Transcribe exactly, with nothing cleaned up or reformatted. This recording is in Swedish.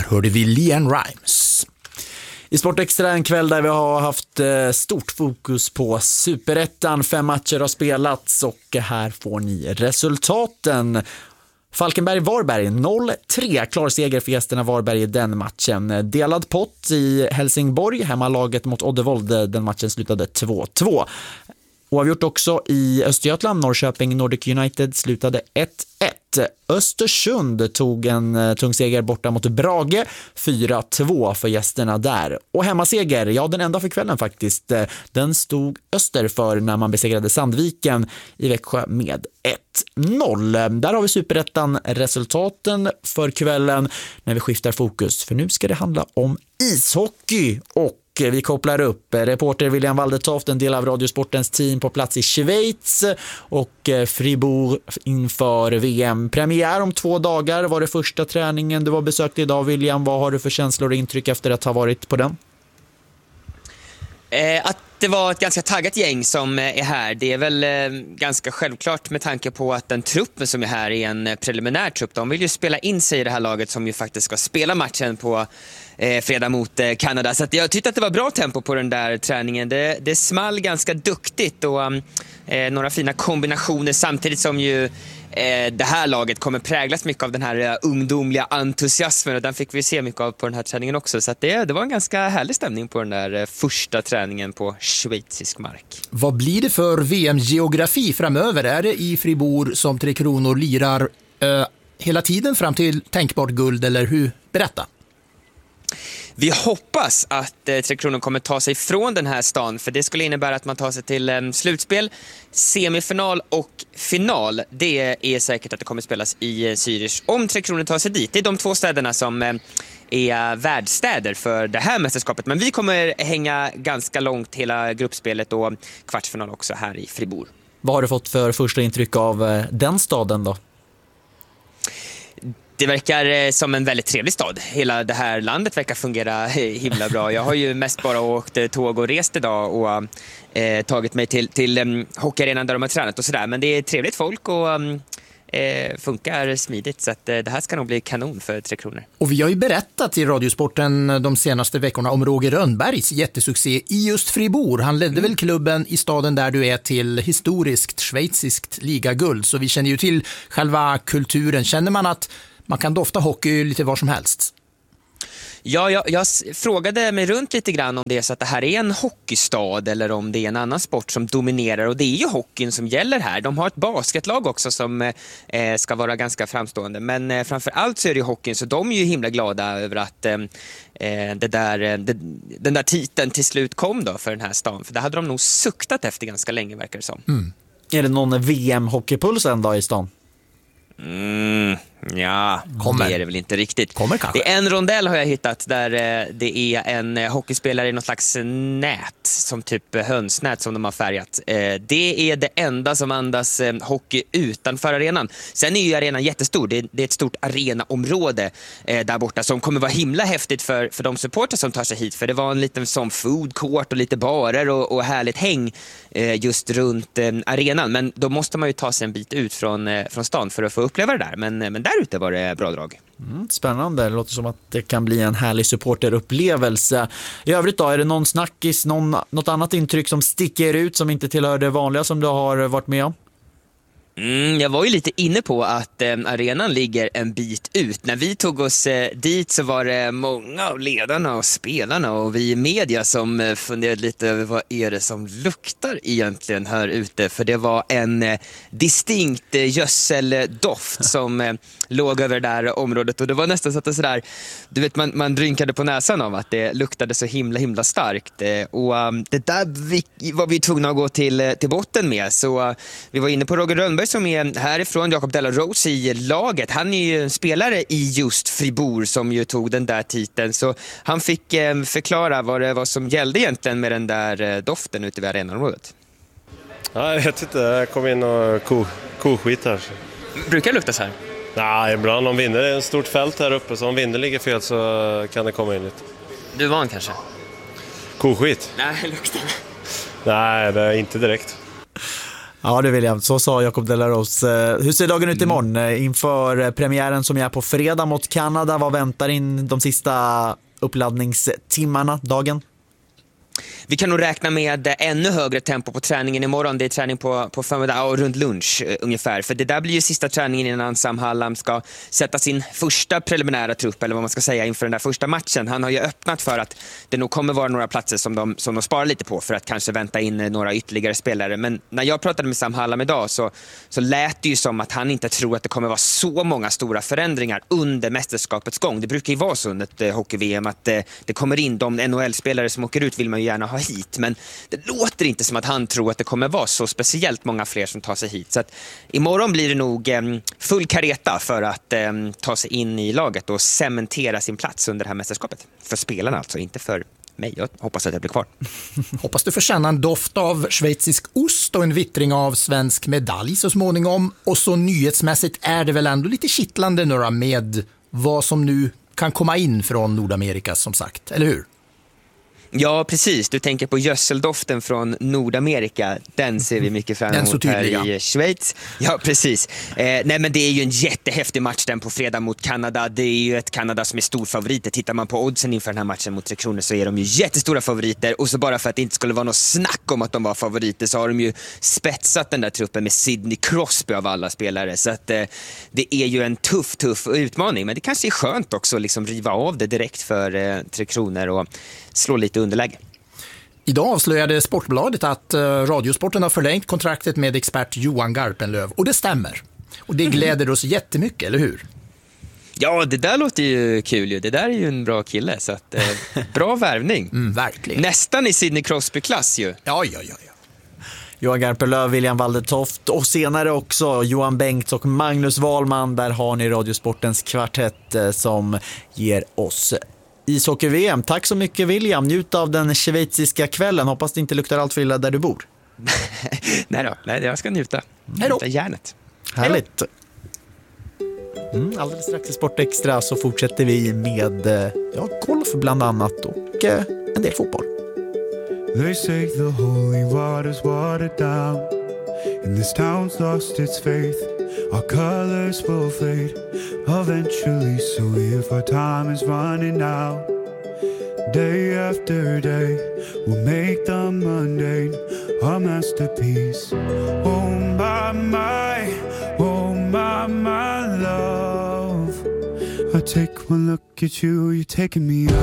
hörde vi LeAnn Rimes. I Sportextra en kväll där vi har haft stort fokus på Superettan. Fem matcher har spelats och här får ni resultaten. Falkenberg-Varberg noll tre, klar seger för gästerna Varberg i den matchen. Delad pott i Helsingborg, hemmalaget mot Oddevold, den matchen slutade två två. Oavgjort också i Östergötland, Norrköping Nordic United slutade ett ett. Östersund tog en tung seger borta mot Brage, fyra två för gästerna där. Och hemmaseger, ja den enda för kvällen faktiskt, den stod Öster för när man besegrade Sandviken i Växjö med ett noll. Där har vi Superettan resultaten för kvällen när vi skiftar fokus, för nu ska det handla om ishockey och vi kopplar upp reporter William Waldetoft, en del av Radiosportens team på plats i Schweiz och Fribourg inför V M-premiär om två dagar. Var det första träningen du var besökt idag, William? Vad har du för känslor och intryck efter att ha varit på den? Eh, att det var ett ganska taggat gäng som är här. Det är väl eh, ganska självklart med tanke på att den truppen som är här är en preliminär trupp. De vill ju spela in sig i det här laget som ju faktiskt ska spela matchen på eh, fredag mot eh, Kanada. Så att jag tyckte att det var bra tempo på den där träningen. Det, det small ganska duktigt och eh, några fina kombinationer samtidigt som ju det här laget kommer präglas mycket av den här ungdomliga entusiasmen och den fick vi se mycket av på den här träningen också. Så att det, det var en ganska härlig stämning på den där första träningen på schweizisk mark. Vad blir det för V M-geografi framöver? Är det i Fribourg som Tre Kronor lirar eh, hela tiden fram till tänkbart guld eller hur? Berätta. Vi hoppas att eh, Tre Kronor kommer ta sig från den här stan, för det skulle innebära att man tar sig till eh, slutspel, semifinal och final. Det är säkert att det kommer spelas i eh, Zürich om Tre Kronor tar sig dit. Det är de två städerna som eh, är värdstäder för det här mästerskapet. Men vi kommer hänga ganska långt hela gruppspelet och kvartsfinal också här i Fribourg. Vad har du fått för första intryck av eh, den staden då? Det verkar som en väldigt trevlig stad. Hela det här landet verkar fungera himla bra. Jag har ju mest bara åkt tåg och rest idag och eh, tagit mig till, till um, hockeyarenan där de har tränat och sådär. Men det är trevligt folk och um, eh, funkar smidigt. Så att, eh, det här ska nog bli kanon för Tre Kronor. Och vi har ju berättat i Radiosporten de senaste veckorna om Roger Rönnbergs jättesuccé i just Fribourg. Han ledde mm. väl klubben i staden där du är till historiskt schweiziskt ligaguld. Så vi känner ju till själva kulturen. Känner man att man kan dofta hockey lite var som helst? Ja, jag, jag frågade mig runt lite grann om det är så att det här är en hockeystad eller om det är en annan sport som dominerar, och det är ju hockeyn som gäller här. De har ett basketlag också som eh, ska vara ganska framstående, men eh, framför allt så är det ju hockeyn, så de är ju himla glada över att eh, det där, det, den där titeln till slut kom då för den här stan, för det hade de nog suktat efter ganska länge, verkar det som. Mm. Är det någon V M-hockeypuls en dag i stan? Mm, ja, Kommer. det är det väl inte riktigt. Kommer kanske. Det är en rondell har jag hittat där eh, det är en eh, hockeyspelare i något slags nät, som typ hönsnät som de har färgat. Eh, det är det enda som andas eh, hockey utanför arenan. Sen är ju arenan jättestor. Det är, det är ett stort arenaområde eh, där borta som kommer vara himla häftigt för, för de supportrar som tar sig hit. För det var en liten sån food court och lite barer och, och härligt häng eh, just runt eh, arenan. Men då måste man ju ta sig en bit ut från, eh, från stan för att få uppleva det där. Men, men där ute var det bra drag. Mm, spännande. Det låter som att det kan bli en härlig supporterupplevelse. I övrigt då, är det någon snackis, någon, något annat intryck som sticker ut som inte tillhör det vanliga som du har varit med om? Mm, jag var ju lite inne på att eh, arenan ligger en bit ut. När vi tog oss eh, dit så var det många av ledarna och spelarna och vi i media som eh, funderade lite över vad är det som luktar egentligen här ute. För det var en eh, distinkt eh, gödseldoft som eh, låg över det där området. Och det var nästan så att det sådär, du vet, man, man rynkade på näsan av att det luktade så himla himla starkt. Eh, och um, det där vi, var vi tvungna att gå till, till botten med. Så uh, vi var inne på Roger Rönnberg som är härifrån, Jacob Della Rose i laget. Han är ju en spelare i just Fribourg som ju tog den där titeln. Så han fick eh, förklara vad det var som gällde egentligen med den där eh, doften ute vid arenaområdet. Ja, jag vet inte, jag kom in och ko, koskit här. Brukar det lukta så här? Nej, ibland om vinden, det är ett stort fält här uppe, så om vinden ligger fel så kan det komma in lite. Du är van kanske? Koskit? Nej, luktar. Nej, det är inte direkt. Ja, det vill jag. Så sa Jacob Delaros. Hur ser dagen ut imorgon? Mm. Inför premiären som är på fredag mot Kanada, vad väntar in de sista uppladdningstimmarna, dagen? Vi kan nog räkna med ännu högre tempo på träningen imorgon. Det är träning på, på förmiddag och runt lunch eh, ungefär. För det där blir ju sista träningen innan Sam Hallam ska sätta sin första preliminära trupp, eller vad man ska säga, inför den där första matchen. Han har ju öppnat för att det nog kommer vara några platser som de, som de sparar lite på för att kanske vänta in några ytterligare spelare. Men när jag pratade med Sam Hallam idag så, så lät det ju som att han inte tror att det kommer vara så många stora förändringar under mästerskapets gång. Det brukar ju vara så under ett eh, hockey-V M att eh, det kommer in de N H L-spelare som åker ut, vill man ju gärna ha hit, men det låter inte som att han tror att det kommer vara så speciellt många fler som tar sig hit. Så att imorgon blir det nog eh, full kareta för att eh, ta sig in i laget och cementera sin plats under det här mästerskapet. För spelarna alltså, inte för mig. Jag hoppas att jag blir kvar. Hoppas du får känna en doft av schweizisk ost och en vittring av svensk medalj så småningom. Och så nyhetsmässigt är det väl ändå lite kittlande några med vad som nu kan komma in från Nordamerika, som sagt, eller hur? Ja, precis. Du tänker på gödseldoften från Nordamerika. Den ser vi mycket fram emot här i Schweiz. Ja, precis. Eh, nej, men det är ju en jättehäftig match den på fredag mot Kanada. Det är ju ett Kanada som är stor favoriter. Tittar man på oddsen inför den här matchen mot Tre Kronor så är de ju jättestora favoriter. Och så bara för att det inte skulle vara något snack om att de var favoriter så har de ju spetsat den där truppen med Sidney Crosby av alla spelare. Så att eh, det är ju en tuff, tuff utmaning. Men det kanske är skönt också att liksom riva av det direkt för eh, Tre Kronor och slå lite underläge. Idag avslöjade Sportbladet att uh, Radiosporten har förlängt kontraktet med expert Johan Garpenlöv. Och det stämmer. Och det gläder oss jättemycket, eller hur? Ja, det där låter ju kul ju. Det där är ju en bra kille. Så att, eh, bra värvning. Mm, verkligen. Nästan i Sidney Crosby-klass ju. Ja, ja, ja, ja. Johan Garpenlöv, William Waldertoft och senare också Johan Bengts och Magnus Wahlman. Där har ni Radiosportens kvartett eh, som ger oss ishockey-V M. Tack så mycket, William. Njut av den schweiziska kvällen. Hoppas det inte luktar allt för illa där du bor. Nej då, nej, jag ska njuta. Hej då. Njuta järnet. Härligt. Mm, alldeles strax i Sport Extra så fortsätter vi med ja, golf bland annat och eh, en del fotboll. They say the holy water's watered down and this town's lost its faith. Our colors will fade eventually, so if our time is running out, day after day we'll make the mundane our masterpiece. Oh my, my, oh my, my love, I take one look at you, you're taking me out.